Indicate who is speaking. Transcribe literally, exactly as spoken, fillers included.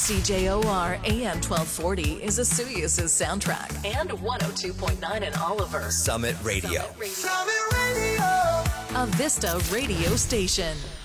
Speaker 1: C J O R A M twelve forty is Esuias' soundtrack and one oh two point nine in Oliver.
Speaker 2: Summit Radio.
Speaker 1: Summit Radio. Summit Radio. A Vista radio station.